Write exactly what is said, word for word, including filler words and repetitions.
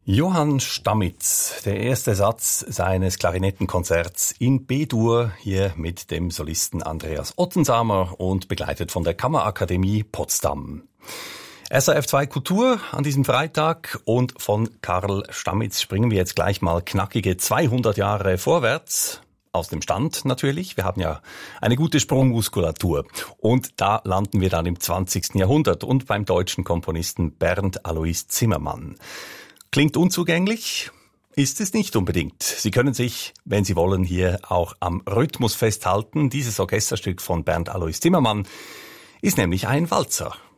Johann Stamitz, der erste Satz seines Klarinettenkonzerts in B-Dur, hier mit dem Solisten Andreas Ottensamer und begleitet von der Kammerakademie Potsdam. S R F zwei Kultur an diesem Freitag, und von Karl Stamitz springen wir jetzt gleich mal knackige zweihundert Jahre vorwärts. Aus dem Stand natürlich. Wir haben ja eine gute Sprungmuskulatur. Und da landen wir dann im zwanzigsten Jahrhundert und beim deutschen Komponisten Bernd Alois Zimmermann. Klingt unzugänglich? Ist es nicht unbedingt. Sie können sich, wenn Sie wollen, hier auch am Rhythmus festhalten. Dieses Orchesterstück von Bernd Alois Zimmermann ist nämlich ein Walzer.